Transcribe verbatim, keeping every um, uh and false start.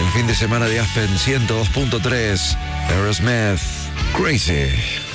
fin de semana de Aspen ciento dos punto tres. Aerosmith, Crazy.